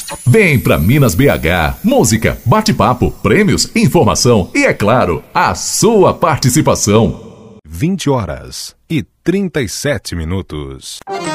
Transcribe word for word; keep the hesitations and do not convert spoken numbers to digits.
Vem pra Minas B H. Música, bate-papo, prêmios, informação e, é claro, a sua participação. vinte horas e trinta e sete minutos.